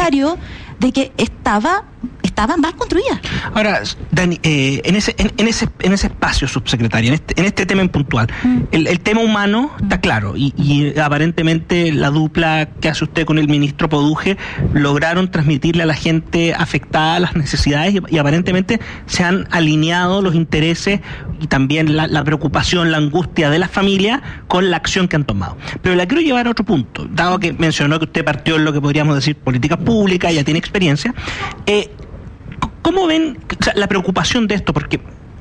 contrario de que estaban mal construidas. Ahora, Dani, en ese espacio, subsecretaria, en este tema en puntual, el tema humano está claro, y aparentemente la dupla que hace usted con el ministro Poduje lograron transmitirle a la gente afectada las necesidades y aparentemente se han alineado los intereses y también la preocupación, la angustia de las familias con la acción que han tomado. Pero la quiero llevar a otro punto, dado que mencionó que usted partió en lo que podríamos decir políticas públicas, ya tiene experiencia. ¿Cómo ven la preocupación de esto? Porque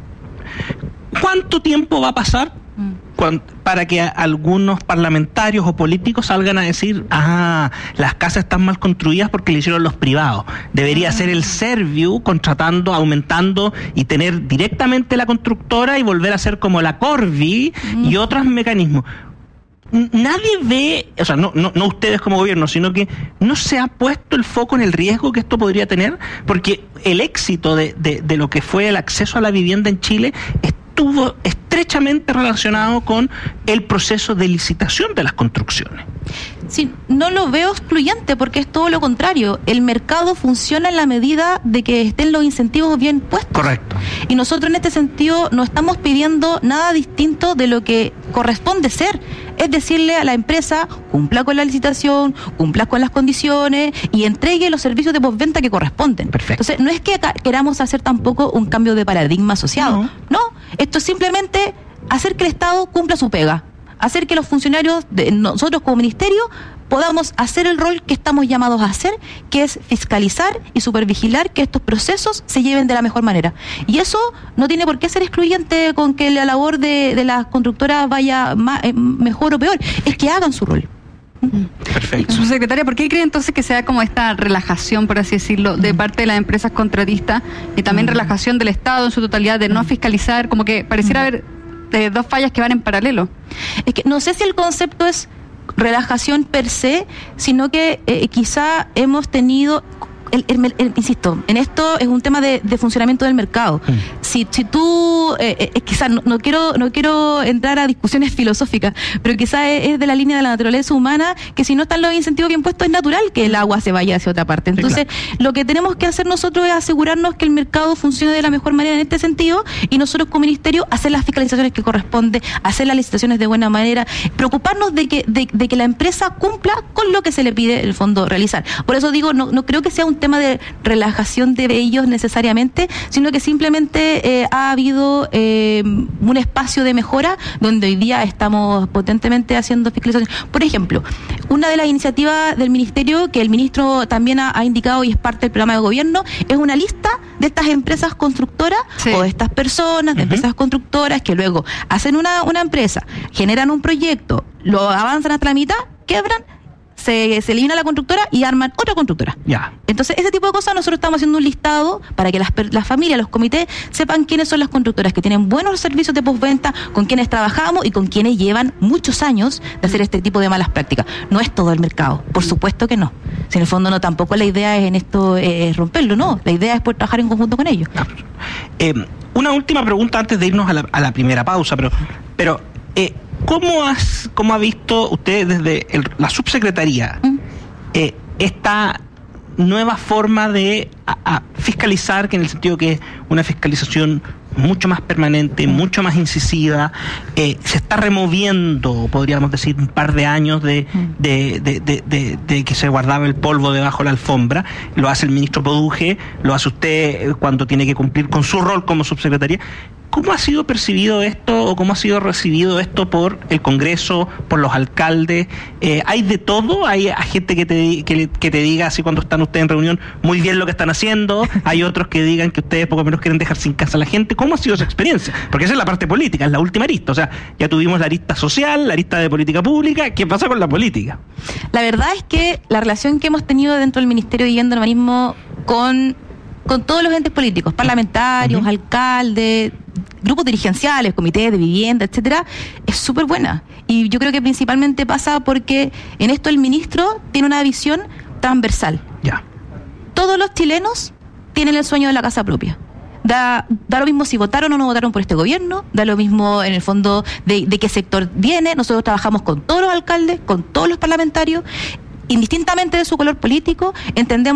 ¿cuánto tiempo va a pasar para que algunos parlamentarios o políticos salgan a decir, las casas están mal construidas porque le hicieron los privados? Debería ser el Serviu contratando, aumentando y tener directamente la constructora y volver a ser como la Corvi y otros mecanismos. Nadie ve, o sea, no ustedes como gobierno, sino que no se ha puesto el foco en el riesgo que esto podría tener, porque el éxito de lo que fue el acceso a la vivienda en Chile estuvo estrechamente relacionado con el proceso de licitación de las construcciones. Sí, no lo veo excluyente porque es todo lo contrario. El mercado funciona en la medida de que estén los incentivos bien puestos. Correcto. Y nosotros en este sentido no estamos pidiendo nada distinto de lo que corresponde ser. Es decirle a la empresa, cumpla con la licitación, cumpla con las condiciones y entregue los servicios de postventa que corresponden. Perfecto. Entonces, no es que queramos hacer tampoco un cambio de paradigma asociado. No, esto es simplemente hacer que el Estado cumpla su pega. Hacer que los funcionarios, nosotros como ministerio, podamos hacer el rol que estamos llamados a hacer, que es fiscalizar y supervigilar que estos procesos se lleven de la mejor manera. Y eso no tiene por qué ser excluyente con que la labor de las constructoras vaya mejor o peor, es que hagan su rol. Perfecto. Subsecretaria, ¿por qué cree entonces que se da como esta relajación, por así decirlo, de parte de las empresas contratistas y también relajación del Estado en su totalidad de no fiscalizar, como que pareciera haber dos fallas que van en paralelo? Es que no sé si el concepto es relajación per se, sino que quizá hemos tenido... insisto, en esto es un tema de funcionamiento del mercado. Si tú, quizás no quiero entrar a discusiones filosóficas, pero quizás es de la línea de la naturaleza humana, que si no están los incentivos bien puestos es natural que el agua se vaya hacia otra parte. Entonces, lo que tenemos que hacer nosotros es asegurarnos que el mercado funcione de la mejor manera en este sentido, y nosotros como ministerio hacer las fiscalizaciones que corresponde, hacer las licitaciones de buena manera, preocuparnos de que la empresa cumpla con lo que se le pide el fondo realizar. Por eso digo, no creo que sea un tema de relajación de ellos necesariamente, sino que simplemente ha habido un espacio de mejora donde hoy día estamos potentemente haciendo fiscalización. Por ejemplo, una de las iniciativas del ministerio que el ministro también ha indicado y es parte del programa de gobierno es una lista de estas empresas constructoras o de estas personas de empresas constructoras que luego hacen una empresa, generan un proyecto, lo avanzan hasta la mitad, quebran, se elimina la constructora y arman otra constructora. Entonces, ese tipo de cosas nosotros estamos haciendo un listado para que las familias, los comités, sepan quiénes son las constructoras que tienen buenos servicios de postventa, con quienes trabajamos y con quienes llevan muchos años de hacer este tipo de malas prácticas. No es todo el mercado, por supuesto que no. Si en el fondo tampoco la idea es en esto romperlo, no. La idea es poder trabajar en conjunto con ellos. Una última pregunta antes de irnos a la primera pausa, pero ¿cómo ha visto usted desde la subsecretaría esta nueva forma de fiscalizar, que en el sentido que es una fiscalización mucho más permanente, mucho más incisiva, se está removiendo, podríamos decir, un par de años de que se guardaba el polvo debajo de la alfombra? Lo hace el ministro Poduje, lo hace usted cuando tiene que cumplir con su rol como subsecretaria. ¿Cómo ha sido percibido esto o cómo ha sido recibido esto por el Congreso, por los alcaldes? ¿Hay de todo? ¿Hay gente que te diga, así cuando están ustedes en reunión, muy bien lo que están haciendo? ¿Hay otros que digan que ustedes poco menos quieren dejar sin casa a la gente? ¿Cómo ha sido esa experiencia? Porque esa es la parte política, es la última arista. O sea, ya tuvimos la arista social, la arista de política pública. ¿Qué pasa con la política? La verdad es que la relación que hemos tenido dentro del Ministerio de Vivienda y Urbanismo con todos los entes políticos, parlamentarios, alcaldes, grupos dirigenciales, comités de vivienda, etcétera, es súper buena. Y yo creo que principalmente pasa porque en esto el ministro tiene una visión transversal. Todos los chilenos tienen el sueño de la casa propia. Da lo mismo si votaron o no votaron por este gobierno, da lo mismo en el fondo de qué sector viene. Nosotros trabajamos con todos los alcaldes, con todos los parlamentarios, indistintamente de su color político, entendemos